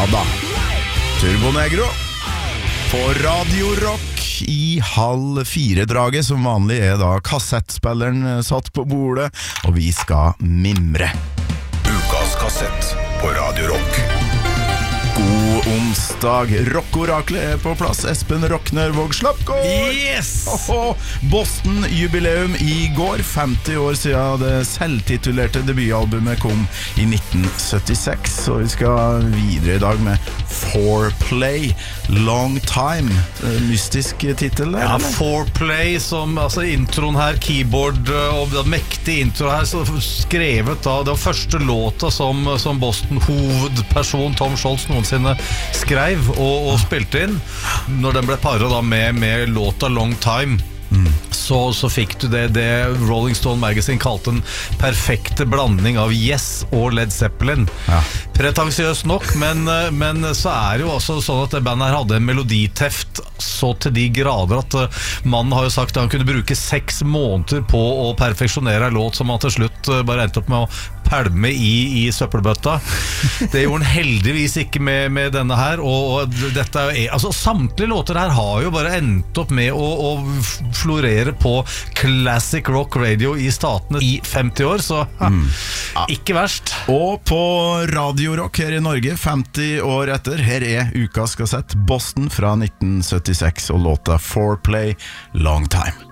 Ja da, Turbo Negro på Radio Rock i 3:30-draget. Som vanlig da kassettspilleren satt på bordet, og vi skal mimre. Ukas kassett på Radio Rock. God onsdag, rockoraklet på plass. Espen Rockner Vågslappgård. Yes! Boston-jubileum i går, 50 år siden det selvtitulerte debutalbumet kom i 1976. Og vi skal videre i dag med Foreplay, Long Time. Mystisk titel der, Ja, eller? Foreplay, som altså introen her, keyboard og den mektige intro her, så skrevet da, det var første låta som Boston hovedperson Tom Scholz noensinne skrev og spilte inn. Når den ble paret da med låta Long Time, så fikk du det Rolling Stone Magazine kalte en perfekte blanding av Yes og Led Zeppelin. Ja. Pretensiøst nok, men så det jo også sånn at det bandet her hadde en meloditeft så til de grader at mannen har jo sagt at han kunne bruke 6 måneder på å perfeksjonere en låt som han til slutt bare endte opp med å pælme i søppelbøtta. Det gjorde han heldigvis ikke med denne her, og dette altså samtlige låter her har jo bare endt opp med å florere på classic rock radio i statene i 50 år, så ikke verst. Og på Radio Rock her i Norge 50 år etter, her ukas kassett Boston fra 1976 og låta Foreplay, Long Time.